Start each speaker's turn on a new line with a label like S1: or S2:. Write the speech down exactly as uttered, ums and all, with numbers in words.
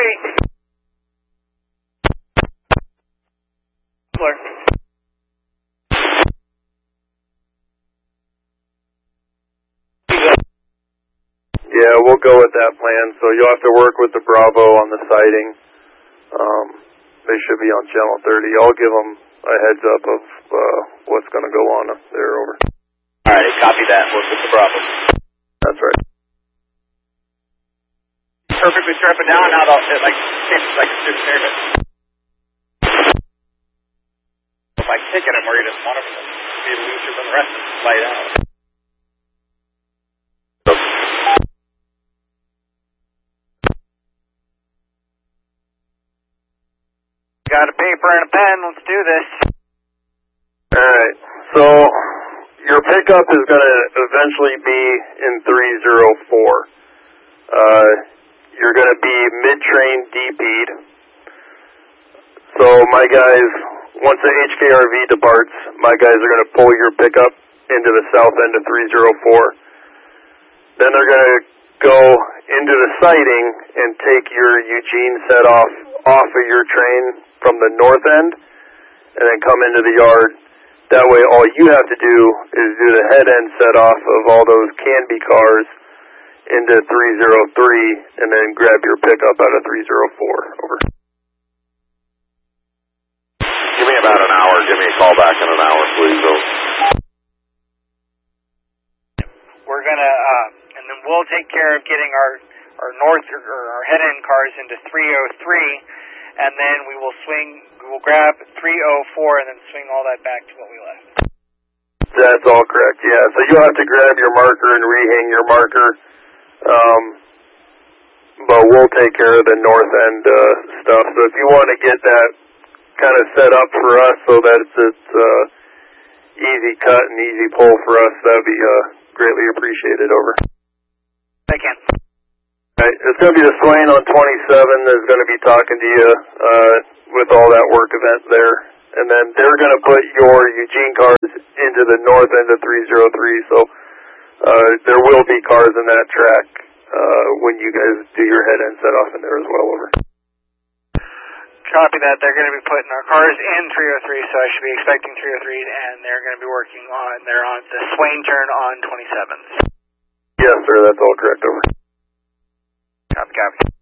S1: three.
S2: Yeah, we'll go with that plan. So you'll have to work with the Bravo on the sighting. Um, they should be on channel thirty. I'll give them a heads up of uh, what's going to go on up there. Over.
S1: All right, copy that. Work with the Bravo.
S2: That's right.
S1: Perfectly strap it down. Now I'll hit like like just near it. If I kick at him, where you just want him to be looser than the rest and slide out. Got a paper and a pen. Let's do this.
S2: All right. So your pickup is going to eventually be in three oh four. Uh, you're going to be mid-train D P'd. So my guys, once the H K R V departs, my guys are going to pull your pickup into the south end of three oh four. Then they're going to go into the sighting and take your Eugene set off off of your train from the north end and then come into the yard. That way all you have to do is do the head end set off of all those Canby cars into three oh three and then grab your pickup out of three oh four. Over.
S3: Give me about an hour. Give me a call back in an hour, please. Over.
S1: We're going to, uh, and then we'll take care of getting our, our north or our head end cars into three oh three, and then we will swing, we will grab three oh four and then swing all that back to what we left.
S2: That's all correct, yeah. So you'll have to grab your marker and rehang your marker. Um, but we'll take care of the north end uh, stuff. So if you want to get that kind of set up for us so that it's, it's uh, easy cut and easy pull for us, that would be uh, greatly appreciated. Over.
S1: I can.
S2: All right, it's going to be the Swain on twenty-seven that's going to be talking to you uh, with all that work event there. And then they're going to put your Eugene cars into the north end of three oh three, so uh, there will be cars in that track uh, when you guys do your head end set off in there as well. Over.
S1: Copy that. They're going to be putting our cars in three oh three, so I should be expecting three oh three, and they're going to be working on, they're on the Swain turn on twenty-seven.
S2: Yes, sir, that's all correct. Over.
S1: Copy, copy.